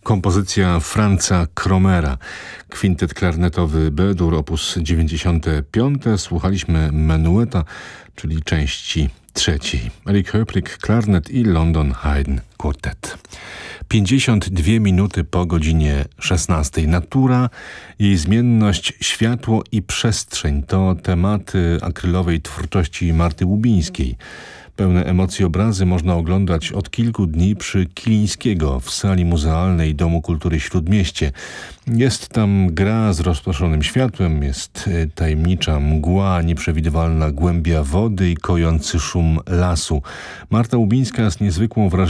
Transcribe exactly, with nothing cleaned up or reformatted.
Kompozycja Franza Kromera, kwintet klarnetowy B-dur op. dziewięćdziesiąte piąte. Słuchaliśmy menueta, czyli części trzeciej. Eric Höplik, klarnet i London Haydn Quartet. pięćdziesiąt dwie minuty po godzinie szesnastej. Natura, jej zmienność, światło i przestrzeń to tematy akrylowej twórczości Marty Łubińskiej. Pełne emocji obrazy można oglądać od kilku dni przy Kilińskiego w sali muzealnej Domu Kultury Śródmieście. Jest tam gra z rozproszonym światłem, jest tajemnicza mgła, nieprzewidywalna głębia wody i kojący szum lasu. Marta Łubińska z niezwykłą wrażliwością